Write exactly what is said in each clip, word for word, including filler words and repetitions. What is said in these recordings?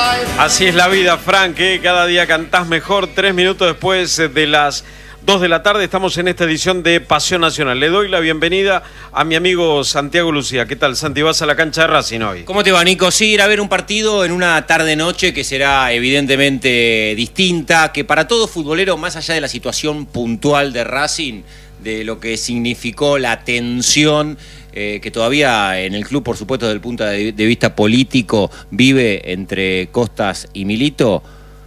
Así es la vida, Frank, ¿eh? Cada día cantás mejor. Tres minutos después de las dos de la tarde estamos en esta edición de Pasión Nacional. Le doy la bienvenida a mi amigo Santiago Lucía. ¿Qué tal, Santi? ¿Vas a la cancha de Racing hoy? ¿Cómo te va, Nico? Sí, ir a ver un partido en una tarde-noche que será evidentemente distinta, que para todo futbolero, más allá de la situación puntual de Racing, de lo que significó la tensión eh, que todavía en el club, por supuesto, desde el punto de, de vista político, vive entre Costas y Milito,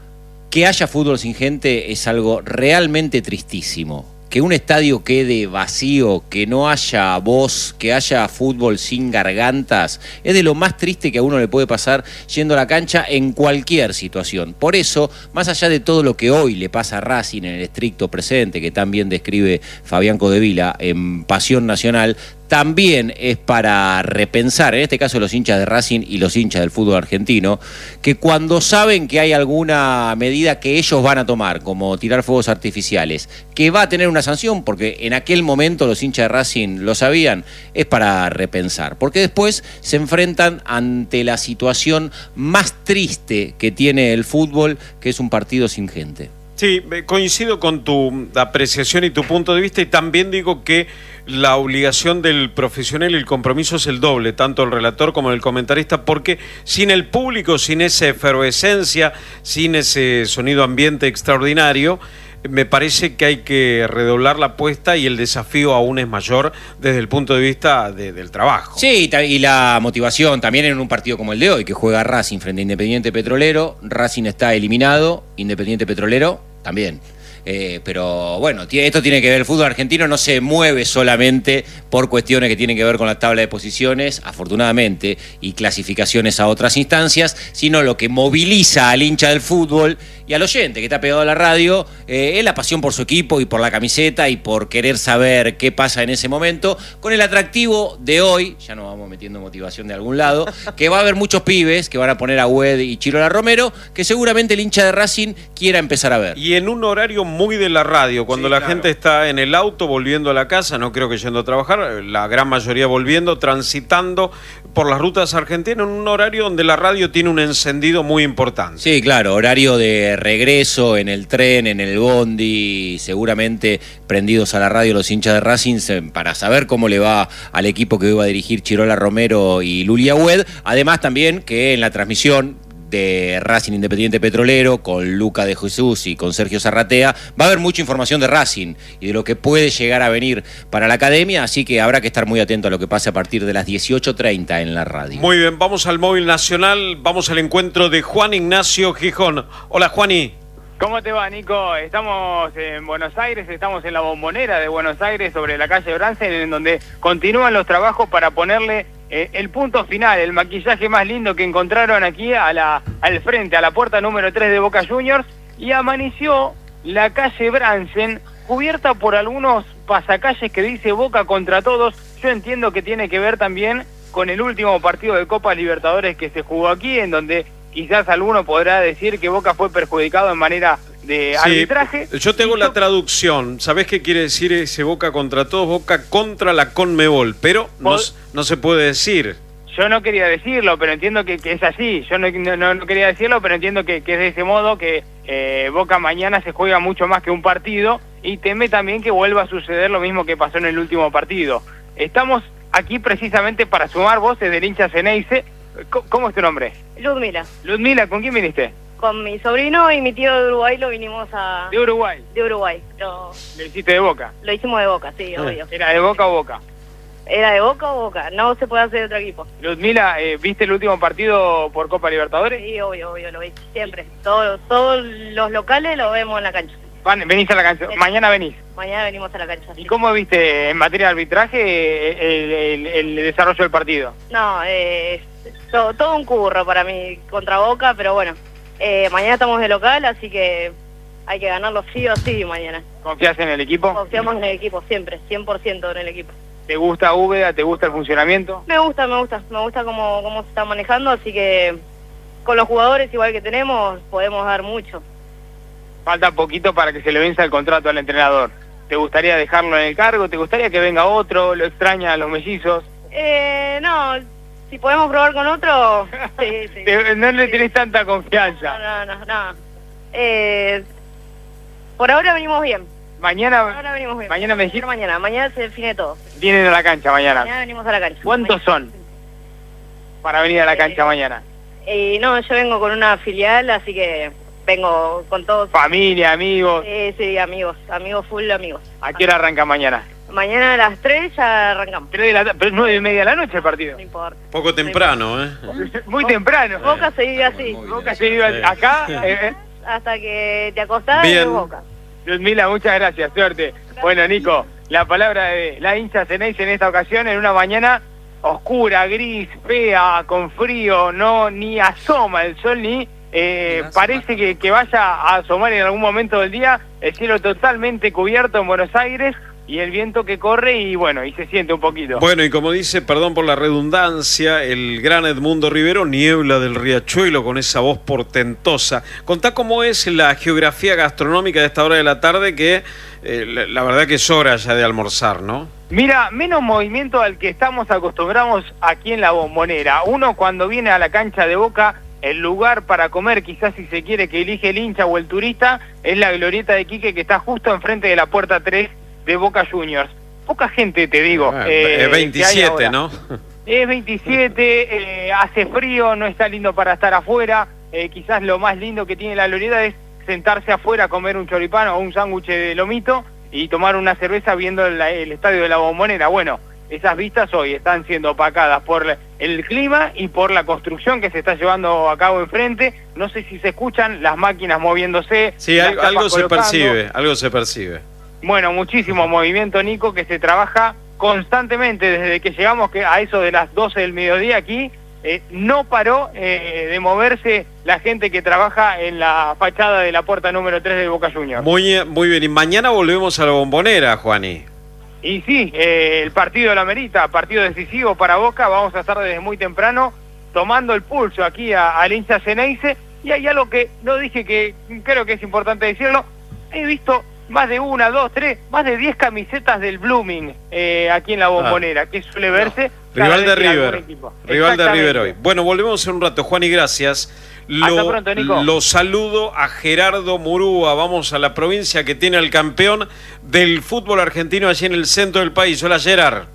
que haya fútbol sin gente es algo realmente tristísimo. Que un estadio quede vacío, que no haya voz, que haya fútbol sin gargantas, es de lo más triste que a uno le puede pasar yendo a la cancha en cualquier situación. Por eso, más allá de todo lo que hoy le pasa a Racing en el estricto presente, que también describe Fabián Codevila en Pasión Nacional, también es para repensar, en este caso los hinchas de Racing y los hinchas del fútbol argentino, que cuando saben que hay alguna medida que ellos van a tomar, como tirar fuegos artificiales, que va a tener una sanción, porque en aquel momento los hinchas de Racing lo sabían, es para repensar, porque después se enfrentan ante la situación más triste que tiene el fútbol, que es un partido sin gente. Sí, coincido con tu apreciación y tu punto de vista, y también digo que la obligación del profesional y el compromiso es el doble, tanto el relator como el comentarista, porque sin el público, sin esa efervescencia, sin ese sonido ambiente extraordinario, me parece que hay que redoblar la apuesta y el desafío aún es mayor desde el punto de vista de, del trabajo. Sí, y la motivación también en un partido como el de hoy, que juega Racing frente a Independiente Petrolero. Racing está eliminado, Independiente Petrolero también. Eh, pero bueno, esto tiene que ver, el fútbol argentino no se mueve solamente por cuestiones que tienen que ver con la tabla de posiciones, afortunadamente, y clasificaciones a otras instancias, sino lo que moviliza al hincha del fútbol y al oyente que está pegado a la radio, eh, es la pasión por su equipo y por la camiseta y por querer saber qué pasa en ese momento, con el atractivo de hoy, ya nos vamos metiendo motivación de algún lado, que va a haber muchos pibes que van a poner a Güed y Chirola Romero, que seguramente el hincha de Racing quiera empezar a ver. Y en un horario muy de la radio, cuando sí, la claro. gente está en el auto volviendo a la casa, no creo que yendo a trabajar, la gran mayoría volviendo, transitando por las rutas argentinas, en un horario donde la radio tiene un encendido muy importante. Sí, claro, horario de regreso en el tren, en el bondi, seguramente prendidos a la radio los hinchas de Racing para saber cómo le va al equipo que iba a dirigir Chirola Romero y Lulia Güed. Además también que en la transmisión de Racing Independiente Petrolero, con Luca de Jesús y con Sergio Zarratea, va a haber mucha información de Racing y de lo que puede llegar a venir para la academia, así que habrá que estar muy atento a lo que pase a partir de las dieciocho treinta en la radio. Muy bien, vamos al móvil nacional, vamos al encuentro de Juan Ignacio Gijón. Hola, Juani. ¿Cómo te va, Nico? Estamos en Buenos Aires, estamos en la Bombonera de Buenos Aires, sobre la calle Bransen, en donde continúan los trabajos para ponerle eh, el punto final, el maquillaje más lindo que encontraron aquí a la, al frente, a la puerta número tres de Boca Juniors, y amaneció la calle Bransen cubierta por algunos pasacalles que dice Boca contra todos. Yo entiendo que tiene que ver también con el último partido de Copa Libertadores que se jugó aquí, en donde quizás alguno podrá decir que Boca fue perjudicado en manera de sí, arbitraje. Yo tengo la traducción. ¿Sabés qué quiere decir ese Boca contra todos? Boca contra la Conmebol, pero no, no se puede decir. Yo no quería decirlo, pero entiendo que, que es así. Yo no, no, no quería decirlo, pero entiendo que, que es de ese modo, que eh, Boca mañana se juega mucho más que un partido, y teme también que vuelva a suceder lo mismo que pasó en el último partido. Estamos aquí precisamente para sumar voces del hincha Ceneice. ¿Cómo es tu nombre? Ludmila. Ludmila, ¿con quién viniste? Con mi sobrino y mi tío de Uruguay lo vinimos a... ¿De Uruguay? De Uruguay. Lo, ¿Lo hiciste de Boca? Lo hicimos de Boca, sí, ah. obvio. ¿Era de Boca o Boca? Era de Boca o Boca, no se puede hacer de otro equipo. Ludmila, eh, ¿viste el último partido por Copa Libertadores? Sí, obvio, obvio, lo vi siempre. Todos, todos los locales lo vemos en la cancha. Van, venís a la cancha, sí. Mañana venís. Mañana venimos a la cancha. ¿Y sí. cómo viste en materia de arbitraje el, el, el desarrollo del partido? No, eh, todo, todo un curro para mí contra Boca, pero bueno, eh, mañana estamos de local, así que hay que ganarlo sí o sí mañana. ¿Confías en el equipo? Confiamos en el equipo, siempre, cien por ciento en el equipo. ¿Te gusta Úbeda? ¿Te gusta el funcionamiento? Me gusta, me gusta, me gusta cómo, cómo se está manejando, así que con los jugadores igual que tenemos podemos dar mucho. Falta poquito para que se le venza el contrato al entrenador. ¿Te gustaría dejarlo en el cargo? ¿Te gustaría que venga otro? ¿Lo extraña a los mellizos? Eh, no, si podemos probar con otro, sí, sí. Te- no le tenés tanta confianza. No, no, no, no. Eh, por ahora venimos bien. Por Mañana, ahora venimos bien. mañana me dijiste, Pero mañana, mañana se define todo. vienen a la cancha mañana. Mañana venimos a la cancha. ¿Cuántos son para venir a la cancha mañana? Eh, no, yo vengo con una filial, así que vengo con todos. Familia, amigos. Sí, sí, amigos, amigos full amigos. ¿A qué hora arranca mañana? Mañana a las tres ya arrancamos. Tres de la ta- pero es nueve y media de la noche el partido. No importa. Poco temprano, ¿eh? Muy temprano. Boca se vive así. Boca se vive acá. eh, eh. Hasta que te acostás Bien. y Boca. Ludmila, muchas gracias, suerte. Bueno, Nico, la palabra de la hincha Ceneice en esta ocasión, en una mañana oscura, gris, fea, con frío, no ni asoma el sol ni eh, parece que, que vaya a asomar en algún momento del día, el cielo totalmente cubierto en Buenos Aires y el viento que corre y bueno, y se siente un poquito. Bueno, y como dice, perdón por la redundancia, el gran Edmundo Rivero, niebla del riachuelo con esa voz portentosa. Contá cómo es la geografía gastronómica de esta hora de la tarde, que eh, la, la verdad que es hora ya de almorzar, ¿no? Mira, menos movimiento al que estamos acostumbrados aquí en la Bombonera. Uno cuando viene a la cancha de Boca, el lugar para comer, quizás si se quiere que elige el hincha o el turista, es la glorieta de Quique que está justo enfrente de la puerta tres de Boca Juniors. Poca gente, te digo. Ah, eh, es veintisiete, que hay ahora. ¿no? Es veintisiete, eh, hace frío, no está lindo para estar afuera. Eh, quizás lo más lindo que tiene la glorieta es sentarse afuera a comer un choripán o un sándwich de lomito y tomar una cerveza viendo la- el estadio de la Bombonera. Bueno, esas vistas hoy están siendo opacadas por el clima y por la construcción que se está llevando a cabo enfrente. No sé si se escuchan las máquinas moviéndose. Sí, las algo, chapas algo se colocando. percibe, algo se percibe. Bueno, muchísimo movimiento, Nico, que se trabaja constantemente desde que llegamos que a eso de las doce del mediodía aquí. Eh, no paró eh, de moverse la gente que trabaja en la fachada de la puerta número tres de Boca Juniors. Muy, muy bien, y mañana volvemos a la Bombonera, Juani. Y sí, eh, el partido de la Merita, partido decisivo para Boca, vamos a estar desde muy temprano tomando el pulso aquí a- al hincha Ceneice. Y hay algo que no dije que creo que es importante decirlo, he visto más de una, dos, tres, más de diez camisetas del Blooming eh, aquí en la Bombonera, ah. que suele verse... Rival de River, rival de Exactamente. River hoy. Bueno, volvemos en un rato, Juan, y gracias. Lo, Hasta pronto, Nico. Lo saludo a Gerardo Murúa. Vamos a la provincia que tiene al campeón del fútbol argentino allí en el centro del país. Hola, Gerard.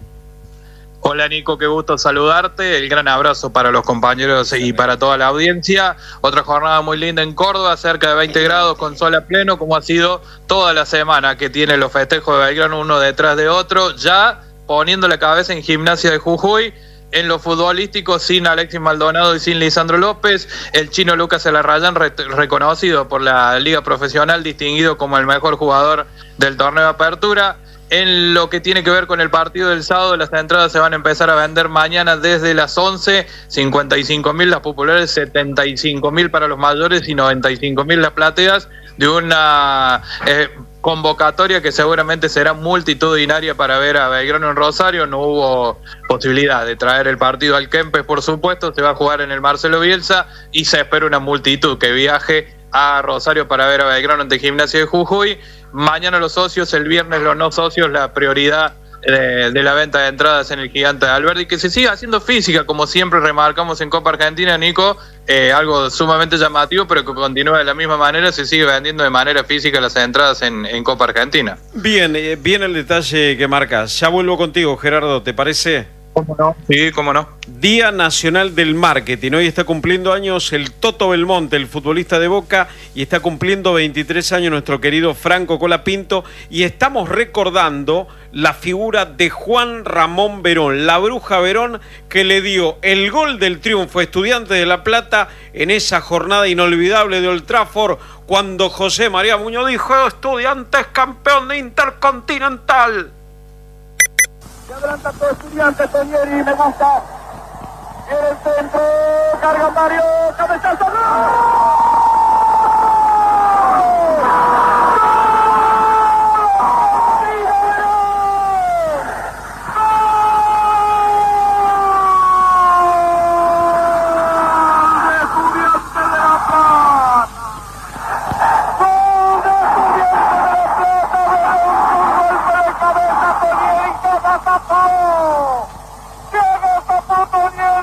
Hola Nico, qué gusto saludarte, el gran abrazo para los compañeros y para toda la audiencia. Otra jornada muy linda en Córdoba, cerca de veinte grados con sol a pleno, como ha sido toda la semana que tiene los festejos de Belgrano uno detrás de otro, ya poniendo la cabeza en Gimnasia de Jujuy. En lo futbolístico, sin Alexis Maldonado y sin Lisandro López, el chino Lucas Elarrayán, re reconocido por la Liga Profesional, distinguido como el mejor jugador del torneo de apertura. En lo que tiene que ver con el partido del sábado, las entradas se van a empezar a vender mañana desde las once, cincuenta y cinco mil las populares, setenta y cinco mil para los mayores y noventa y cinco mil las plateas, de una eh, convocatoria que seguramente será multitudinaria para ver a Belgrano en Rosario. No hubo posibilidad de traer el partido al Kempes, por supuesto, se va a jugar en el Marcelo Bielsa y se espera una multitud que viaje a Rosario para ver a Belgrano ante Gimnasia de Jujuy. Mañana los socios, el viernes los no socios, la prioridad de, de la venta de entradas en el Gigante de Alberdi, que se siga haciendo física, como siempre remarcamos en Copa Argentina, Nico, eh, algo sumamente llamativo, pero que continúa de la misma manera, se sigue vendiendo de manera física las entradas en, en Copa Argentina. Bien, eh, bien el detalle que marcas. Ya vuelvo contigo, Gerardo, ¿te parece? ¿Cómo no? Sí, cómo no. Día Nacional del Marketing. Hoy está cumpliendo años el Toto Belmonte, el futbolista de Boca, y está cumpliendo veintitrés años nuestro querido Franco Colapinto, y estamos recordando la figura de Juan Ramón Verón, la bruja Verón, que le dio el gol del triunfo a Estudiantes de La Plata en esa jornada inolvidable de Old Trafford, cuando José María Muñoz dijo: Estudiantes campeón de Intercontinental. Se adelanta todo Estudiantes, Toñeri, me gusta. En el centro, carga Mario, cabezazo, ¡gol! Diego Zapata Toñeri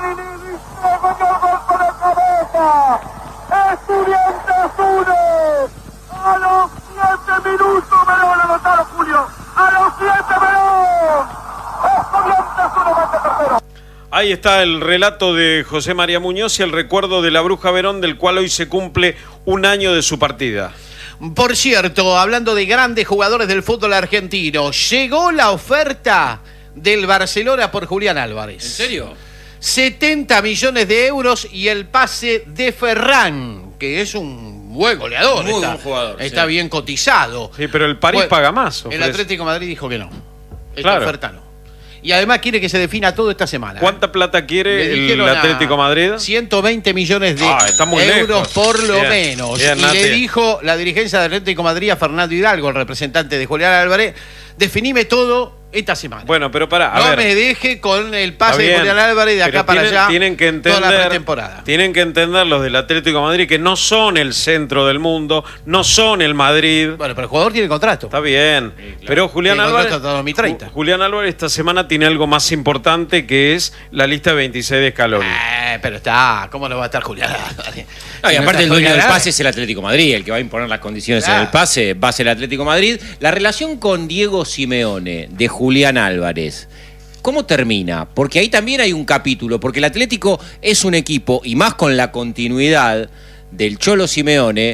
Ahí está el relato de José María Muñoz y el recuerdo de la Bruja Verón, del cual hoy se cumple un año de su partida. Por cierto, hablando de grandes jugadores del fútbol argentino, llegó la oferta del Barcelona por Julián Álvarez. ¿En serio? setenta millones de euros y el pase de Ferran, que es un buen goleador. Muy está, buen jugador. Está sí. bien cotizado. Sí, pero el París Bueno, paga más. El ofrece. Atlético de Madrid dijo que no. Esta Claro. oferta no. Y además quiere que se defina todo esta semana. ¿Cuánta plata quiere Le el dijeron a Atlético Madrid? ciento veinte millones de Ah, está muy euros lejos. por lo Bien, menos. bien, y Nati. le dijo la dirigencia del Atlético de Madrid a Fernando Hidalgo, el representante de Julián Álvarez, definime todo esta semana. Bueno, pero pará, a no ver. me deje con el Está pase de bien, Julián Álvarez de acá pero para tienen, allá tienen que entender, toda la pretemporada. Tienen que entender los del Atlético de Madrid que no son el centro del mundo, no son el Madrid. Bueno, pero el jugador tiene contrato. Está bien, Sí, claro. pero Julián Tiene Álvarez, contrato hasta dos mil treinta. Ju- Julián Álvarez esta semana tiene algo más importante, que es la lista veintiséis de Scaloni. Eh, pero está, ¿cómo no va a estar Julián Álvarez? No, y Si no aparte está el dueño Julián del Álvarez. pase es el Atlético de Madrid, el que va a imponer las condiciones Claro. en el pase va a ser el Atlético de Madrid. La relación con Diego Simeone de Julián Álvarez, ¿cómo termina? Porque ahí también hay un capítulo, porque el Atlético es un equipo, y más con la continuidad del Cholo Simeone,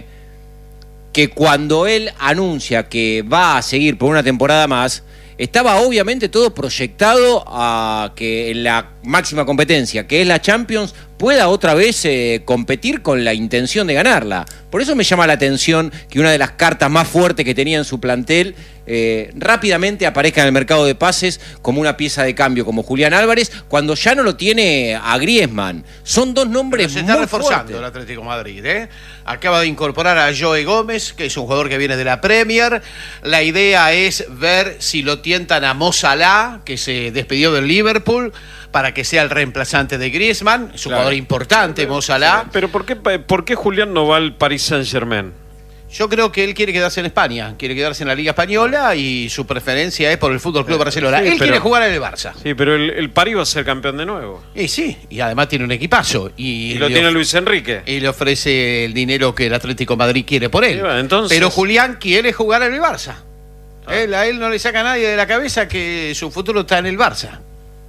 que cuando él anuncia que va a seguir por una temporada más, estaba obviamente todo proyectado a que en la máxima competencia, que es la Champions, pueda otra vez eh, competir con la intención de ganarla. Por eso me llama la atención que una de las cartas más fuertes que tenía en su plantel eh, rápidamente aparezca en el mercado de pases como una pieza de cambio, como Julián Álvarez, cuando ya no lo tiene a Griezmann. Son dos nombres Se está muy reforzando fuertes. el Atlético de Madrid, ¿eh? Acaba de incorporar a Joe Gómez, que es un jugador que viene de la Premier. La idea es ver si lo tientan a Mo Salah, que se despidió del Liverpool, para que sea el reemplazante de Griezmann. Es un Claro. jugador importante, Mo Salah. Pero ¿por qué, ¿por qué Julián no va al Paris Saint-Germain? Yo creo que él quiere quedarse en España, quiere quedarse en la Liga Española y su preferencia es por el Fútbol Club Barcelona. sí, él pero- quiere jugar en el Barça. Sí, pero el, el París va a ser campeón de nuevo. Y sí, y además tiene un equipazo. Y, Y, lo le tiene of- Luis Enrique. y le ofrece el dinero que el Atlético de Madrid quiere por él. Sí, bueno, entonces- Pero Julián quiere jugar en el Barça. Él, a él no le saca a nadie de la cabeza que su futuro está en el Barça.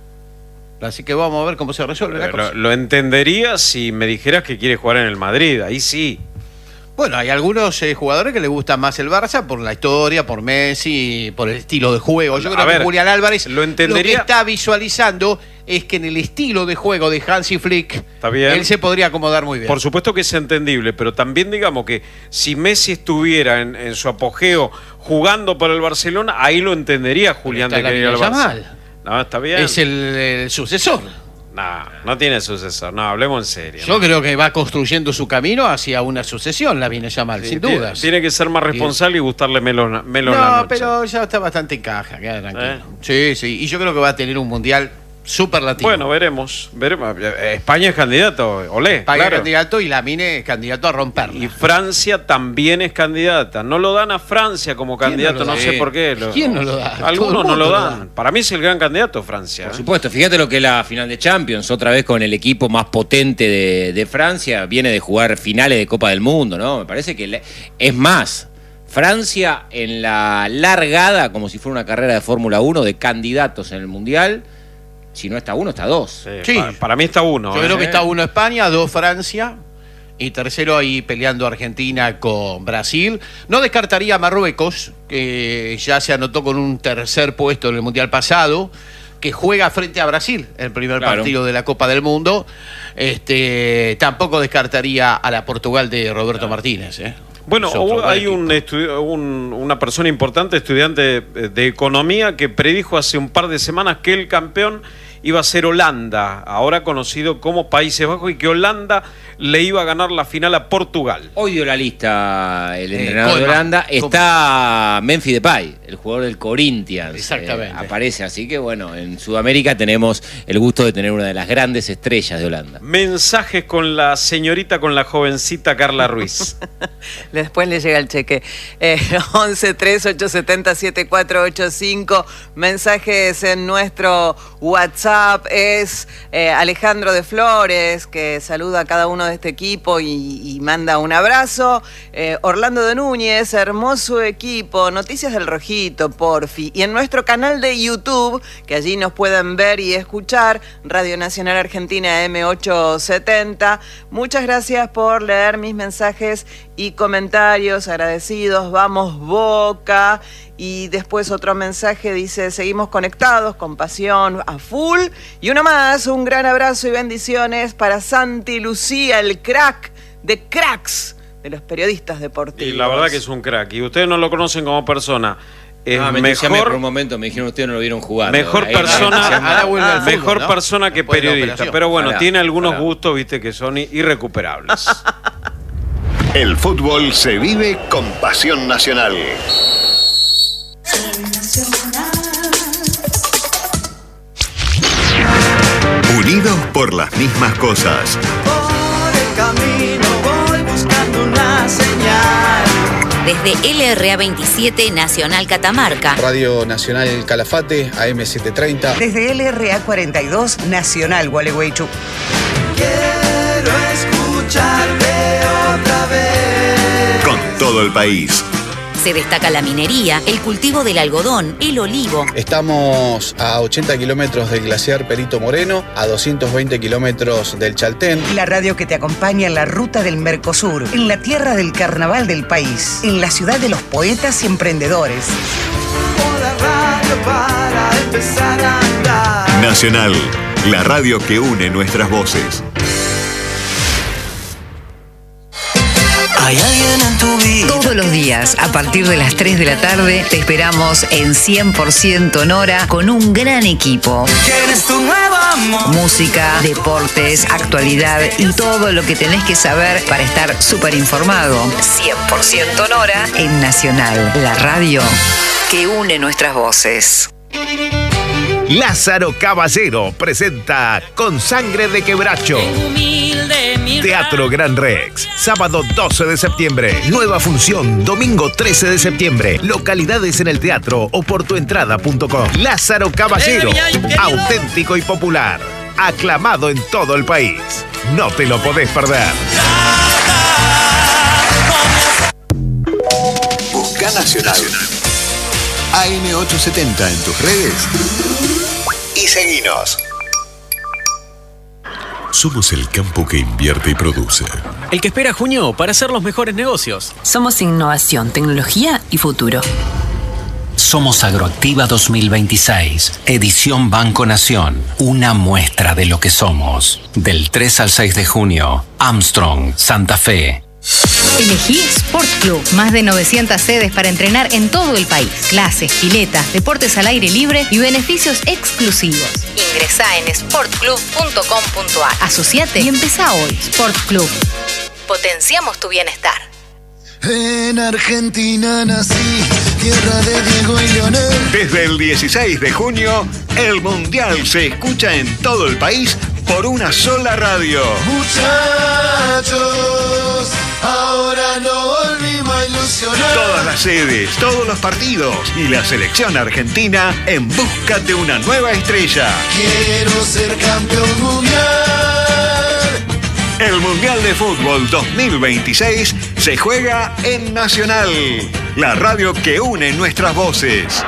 Así que vamos a ver cómo se resuelve la Lo, cosa. lo entendería si me dijeras que quiere jugar en el Madrid. Ahí sí. Bueno, hay algunos eh, jugadores que les gusta más el Barça por la historia, por Messi, por el estilo de juego. Yo A creo ver, que Julián Álvarez lo entendería- que está visualizando es que en el estilo de juego de Hansi Flick, Está bien. él se podría acomodar muy bien. Por supuesto que es entendible, pero también digamos que si Messi estuviera en, en su apogeo jugando para el Barcelona, ahí lo entendería Julián está de querer ir al Lamine Barça. Yamal. No, está bien. Es el, el sucesor. No, no tiene sucesor. No, hablemos en serio. Yo ¿no? creo que va construyendo su camino hacia una sucesión, la viene Yamal, Sí, sin tiene- dudas. Tiene que ser más responsable y gustarle Melón, melón la No, noche. pero ya está bastante en caja, queda tranquilo. ¿Eh? Sí, sí, y yo creo que va a tener un mundial superlativo. Bueno, veremos. veremos. Eh, España es candidato, olé. Paga claro. candidato y la mine es candidato a romperla. Y Francia también es candidata. No lo dan a Francia como ¿Quién candidato, no lo no, da? sé por qué. Lo- ¿Quién no lo da? Todo Algunos el no lo mundo lo dan. da. Para mí es el gran candidato Francia. Por ¿eh? supuesto, fíjate lo que es la final de Champions, otra vez con el equipo más potente de, de Francia, viene de jugar finales de Copa del Mundo, ¿no? Me parece que le- es más, Francia en la largada, como si fuera una carrera de Fórmula uno, de candidatos en el Mundial, si no está uno, está dos. Sí, Sí. Para, para mí está uno. Yo ¿eh? creo que está uno España, dos Francia y tercero ahí peleando Argentina con Brasil. No descartaría a Marruecos, que ya se anotó con un tercer puesto en el Mundial pasado, que juega frente a Brasil, el primer Claro. partido de la Copa del Mundo. Este, tampoco descartaría a la Portugal de Roberto Martínez. ¿eh? Bueno, Es otro hubo- buen hay equipo. un estu- un- una persona importante, estudiante de, de economía, que predijo hace un par de semanas que el campeón iba a ser Holanda, ahora conocido como Países Bajos, y que Holanda le iba a ganar la final a Portugal. Hoy dio la lista el Eh, entrenador de Koeman. Holanda, está Memphis Depay, el jugador del Corinthians. Exactamente. eh, aparece, así que bueno, en Sudamérica tenemos el gusto de tener una de las grandes estrellas de Holanda. Mensajes con la señorita, con la jovencita Carla Ruiz. Después le llega el cheque. Eh, once tres ocho siete cero siete cuatro ocho cinco. Mensajes en nuestro WhatsApp. WhatsApp es eh, Alejandro de Flores, que saluda a cada uno de este equipo y, y manda un abrazo. Eh, Orlando de Núñez, hermoso equipo, Noticias del Rojito, porfi. Y en nuestro canal de YouTube, que allí nos pueden ver y escuchar, Radio Nacional Argentina M ochocientos setenta. Muchas gracias por leer mis mensajes y comentarios, agradecidos. Vamos Boca. Y después otro mensaje dice: seguimos conectados, con pasión a full. Y uno más, un gran abrazo y bendiciones para Santi Lucía, el crack de cracks de los periodistas deportivos. Y la verdad que es un crack. Y ustedes no lo conocen como persona. Es ah, me mejor, por un momento me dijeron ustedes no lo vieron jugando. Mejor Ahí, persona, ah, ah, mejor ¿no? persona que Después de la periodista. operación. Pero bueno, Pará, tiene algunos pará. gustos, viste, que son irrecuperables. El fútbol se vive con pasión nacional. Unidos por las mismas cosas. Por el camino voy buscando una señal. Desde L R A veintisiete Nacional Catamarca. Radio Nacional Calafate, A M setecientos treinta. Desde L R A cuarenta y dos Nacional Gualeguaychú. Quiero escucharte otra vez. Con todo el país. Se destaca la minería, el cultivo del algodón, el olivo. Estamos a ochenta kilómetros del glaciar Perito Moreno, a doscientos veinte kilómetros del Chaltén. La radio que te acompaña en la ruta del Mercosur, en la tierra del carnaval del país, en la ciudad de los poetas y emprendedores. Por la radio para empezar a andar. Nacional, la radio que une nuestras voces. Hay alguien en tu vida. Todos los días, a partir de las tres de la tarde, te esperamos en cien por ciento Nora con un gran equipo. ¿Quién es tu nuevo amor? Música, deportes, actualidad y todo lo que tenés que saber para estar súper informado. cien por ciento Nora en Nacional, la radio que une nuestras voces. Lázaro Caballero presenta Con Sangre de Quebracho. Teatro Gran Rex, sábado doce de septiembre. Nueva función, domingo trece de septiembre. Localidades en el teatro o por tuentrada punto com. Lázaro Caballero, auténtico y popular. Aclamado en todo el país. No te lo podés perder. Busca Nacional. A M ochocientos setenta en tus redes. Y seguinos. Somos el campo que invierte y produce. El que espera junio para hacer los mejores negocios. Somos innovación, tecnología y futuro. Somos Agroactiva dos mil veintiséis, edición Banco Nación. Una muestra de lo que somos. Del tres al seis de junio, Armstrong, Santa Fe. Elegí Sport Club. Más de novecientas sedes para entrenar en todo el país. Clases, piletas, deportes al aire libre y beneficios exclusivos. Ingresá en sport club punto com punto a r. Asociate y empezá hoy. Sport Club. Potenciamos tu bienestar. En Argentina nací, tierra de Diego y Leonel. Desde el dieciséis de junio, el Mundial se escucha en todo el país por una sola radio. Muchachos, ahora no volvimos a ilusionar. Todas las sedes, todos los partidos y la selección argentina en busca de una nueva estrella. Quiero ser campeón mundial. El Mundial de Fútbol dos mil veintiséis se juega en Nacional, la radio que une nuestras voces.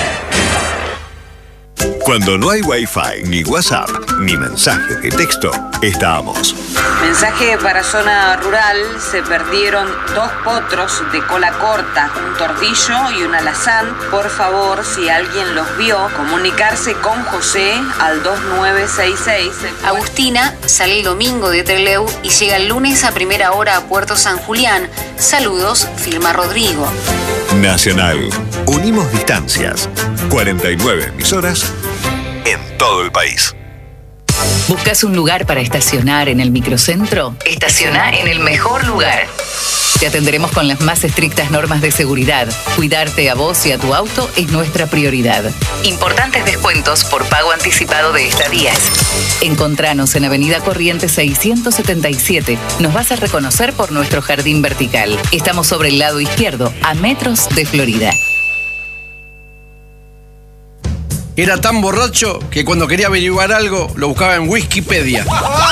Cuando no hay Wi-Fi, ni WhatsApp, ni mensajes de texto, estamos. Mensaje para zona rural: se perdieron dos potros de cola corta, un tordillo y un alazán. Por favor, si alguien los vio, comunicarse con José al dos nueve seis seis. Agustina sale el domingo de Trelew y llega el lunes a primera hora a Puerto San Julián. Saludos, Filma Rodrigo. Nacional. Unimos distancias. cuarenta y nueve emisoras en todo el país. ¿Buscas un lugar para estacionar en el microcentro? Estaciona en el mejor lugar. Te atenderemos con las más estrictas normas de seguridad. Cuidarte a vos y a tu auto es nuestra prioridad. Importantes descuentos por pago anticipado de estadías. Encontranos en Avenida Corrientes seiscientos setenta y siete. Nos vas a reconocer por nuestro jardín vertical. Estamos sobre el lado izquierdo, a metros de Florida. Era tan borracho que cuando quería averiguar algo lo buscaba en Wikipedia.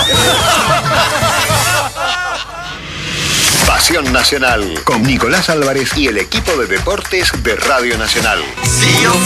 Pasión Nacional con Nicolás Álvarez y el equipo de deportes de Radio Nacional.